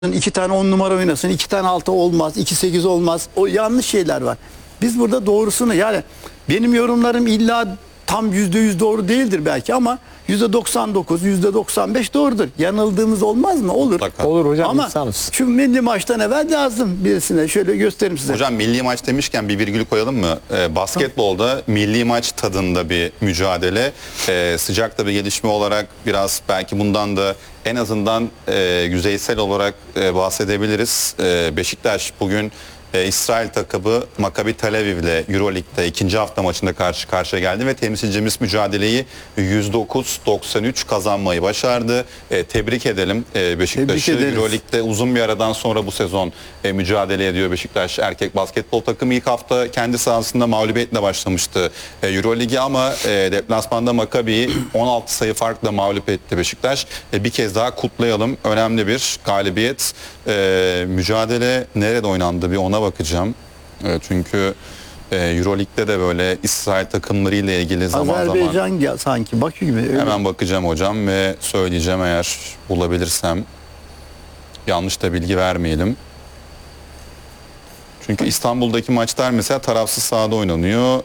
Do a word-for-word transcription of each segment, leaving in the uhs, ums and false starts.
İki tane on numara oynasın, iki tane altı olmaz, iki sekiz olmaz. O yanlış şeyler var. Biz burada doğrusunu, yani benim yorumlarım illa tam yüzde yüz doğru değildir belki ama yüzde doksan dokuz, yüzde doksan beş doğrudur. Yanıldığımız olmaz mı? Olur. Mutlaka. Olur hocam, Ama insanız. şu milli maçtan evvel lazım birisine. Şöyle göstereyim size. Hocam milli maç demişken bir virgül koyalım mı? Ee, basketbolda milli maç tadında bir mücadele. Ee, sıcakta bir gelişme olarak biraz belki bundan da en azından e, yüzeysel olarak e, bahsedebiliriz. E, Beşiktaş bugün e, İsrail takımı Maccabi Tel Aviv ile Euroleague'de ikinci hafta maçında karşı karşıya geldi ve temsilcimiz mücadeleyi yüz dokuz doksan üç kazanmayı başardı. E, tebrik edelim e, Beşiktaş'ı. Tebrik ederiz. Euroleague'de uzun bir aradan sonra bu sezon e, mücadele ediyor Beşiktaş erkek basketbol takımı. İlk hafta kendi sahasında mağlubiyetle başlamıştı e, Euroligi ama e, deplasmanda Maccabi'yi on altı sayı farkla mağlup etti Beşiktaş. E, bir kez daha kutlayalım. Önemli bir galibiyet. E, mücadele nerede oynandı bir ona bakacağım. E, çünkü e, Euroleague'de de böyle İsrail takımlarıyla ilgili zaman Azerbaycan zaman ya, sanki Bakü gibi. Öyle. hemen bakacağım hocam ve söyleyeceğim eğer bulabilirsem. Yanlış da bilgi vermeyelim. Çünkü İstanbul'daki maçlar mesela tarafsız sahada oynanıyor.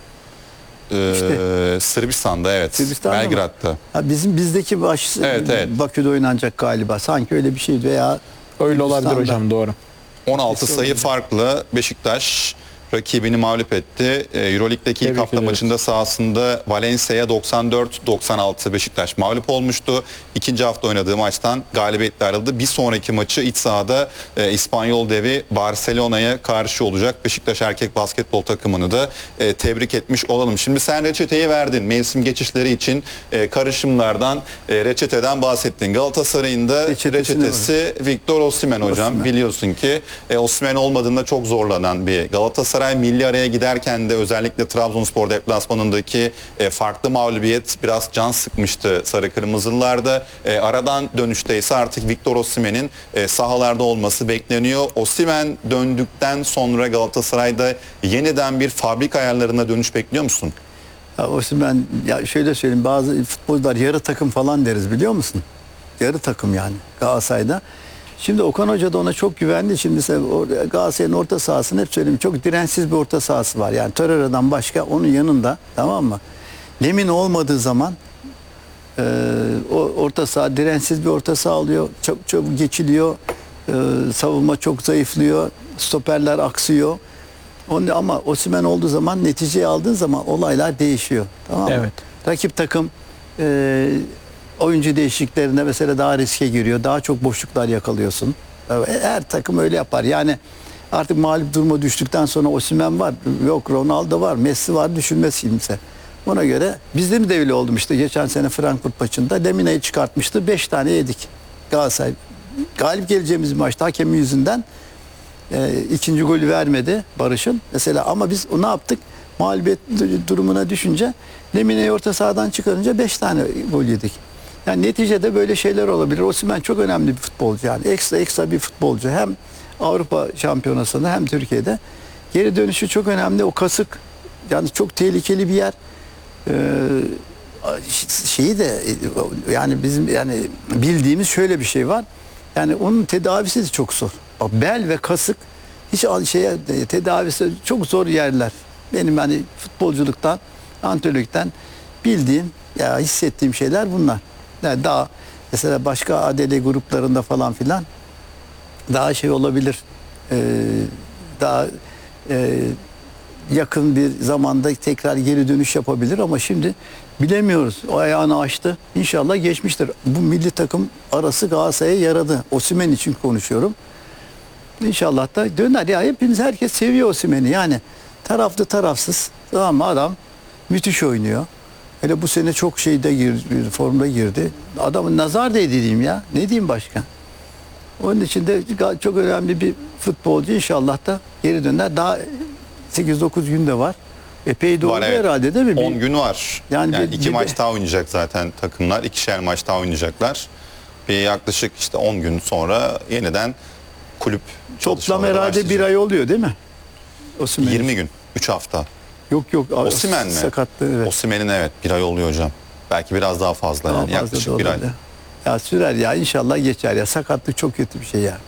Ee, İşte. Sırbistan'da evet. Sırbistan'da mı? Belgrad'da. Ha, bizim bizdeki baş Evet, evet. Bakü'de oynanacak galiba. Sanki öyle bir şeydi veya Öyle olabilir Sırbistan'da. hocam, doğru. on altı Kesin sayı olabilir. farklı Beşiktaş rakibini mağlup etti. Ee, Euroleague'deki ilk Tebrik hafta ederiz. maçında sahasında Valencia'ya doksan dört doksan altı Beşiktaş mağlup olmuştu. İkinci hafta oynadığı maçtan galibiyetle ayrıldı. Bir sonraki maçı iç sahada e, İspanyol devi Barcelona'ya karşı olacak. Beşiktaş erkek basketbol takımını da e, tebrik etmiş olalım. Şimdi sen reçeteyi verdin. Mevsim geçişleri için e, karışımlardan, e, reçeteden bahsettin. Galatasaray'ın da Reçetesi reçetesi Victor Osimhen hocam. Osimhen. Biliyorsun ki e, Osimhen olmadığında çok zorlanan bir Galatasaray. Milli araya giderken de özellikle Trabzonspor deplasmanındaki e, farklı mağlubiyet biraz can sıkmıştı Sarı Kırmızılılarda. E, aradan dönüşte ise artık Victor Osimhen'in e, sahalarda olması bekleniyor. Osimhen döndükten sonra Galatasaray'da yeniden bir fabrika ayarlarına dönüş bekliyor musun? Ya Osimhen, ya şöyle söyleyeyim, bazı futbolcular yarı takım falan deriz, biliyor musun? Yarı takım yani Galatasaray'da. Şimdi Okan Hoca da ona çok güvendi. Şimdi mesela or- Galatasaray'ın orta sahasını hep söyleyeyim, çok dirençsiz bir orta sahası var. Yani Torreira'dan başka onun yanında, tamam mı? Lemina olmadığı zaman e, o orta saha dirençsiz bir orta saha oluyor. Çok çok geçiliyor. E, savunma çok zayıflıyor. Stoperler aksıyor. Onun, ama Osimhen olduğu zaman, neticeyi aldığın zaman olaylar değişiyor. Tamam mı? Evet. Rakip takım e, oyuncu değişikliklerinde mesela daha riske giriyor. Daha çok boşluklar yakalıyorsun. Her takım öyle yapar. Yani artık mağlup duruma düştükten sonra Osimhen var. Yok, Ronaldo var. Messi var. Düşünmez kimse. Ona göre bizde mi de öyle oldu işte. Geçen sene Frankfurt maçında Lemina'yı çıkartmıştı. Beş tane yedik. Galatasaray. Galip geleceğimiz maçta hakemin yüzünden e, ikinci golü vermedi Barış'ın. Mesela ama biz o ne yaptık? Mağlubiyet durumuna düşünce Lemina'yı orta sahadan çıkarınca beş tane gol yedik. Yani neticede böyle şeyler olabilir. Osimhen çok önemli bir futbolcu yani. Ekstra ekstra bir futbolcu. Hem Avrupa Şampiyonası'nda hem Türkiye'de. Geri dönüşü çok önemli. O kasık yani çok tehlikeli bir yer. Ee, şeyi de yani bizim yani bildiğimiz şöyle bir şey var. Yani onun tedavisi de çok zor. Bak, bel ve kasık hiç şeye tedavisi çok zor yerler. Benim hani futbolculuktan, antrenörlükten bildiğim ya hissettiğim şeyler bunlar. Yani daha mesela başka adele gruplarında falan filan daha şey olabilir. Ee, daha e, yakın bir zamanda tekrar geri dönüş yapabilir ama şimdi bilemiyoruz. O ayağını açtı. İnşallah geçmiştir. Bu milli takım arası Galatasaray'a yaradı. Osimhen için konuşuyorum. İnşallah da döner. Ya hepimiz, herkes seviyor Osimhen'i. Yani taraflı tarafsız. Tamam mı? Adam müthiş oynuyor. Hele bu sene çok şeyde girdi, bir formda girdi. Adamın nazar değdi diyeyim ya. Ne diyeyim başka? Onun için de çok önemli bir futbolcu, inşallah da geri döner. Daha sekiz dokuz günde var. Epey doğru Var, evet. herhalde değil mi? on gün var. Yani Yani, bir- iki bir- maç daha oynayacak zaten takımlar. İkişer maç daha oynayacaklar. Bir yaklaşık işte on gün sonra yeniden kulüp Toplam çalışmaları herhalde başlayacak. bir ay oluyor değil mi? Osimhen. yirmi gün. üç hafta. Yok yok. Osimhen mi? Sakatlığı, evet. Osimhen'in evet bir ay oluyor hocam. Belki biraz daha fazla Daha yani fazla yaklaşık da bir ay. olabilir. Ya sürer ya, inşallah geçer ya. Sakatlık çok kötü bir şey ya.